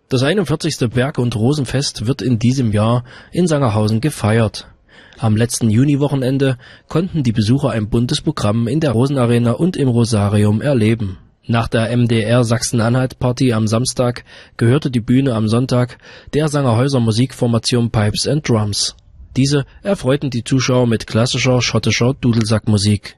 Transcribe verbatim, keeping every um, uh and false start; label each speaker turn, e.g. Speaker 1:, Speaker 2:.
Speaker 1: Das einundvierzigste Berg- und Rosenfest wird in diesem Jahr in Sangerhausen gefeiert. Am letzten Juniwochenende konnten die Besucher ein buntes Programm in der Rosenarena und im Rosarium erleben. Nach der M D R Sachsen-Anhalt-Party am Samstag gehörte die Bühne am Sonntag der Sangerhäuser Musikformation Pipes and Drums. Diese erfreuten die Zuschauer mit klassischer schottischer Dudelsackmusik.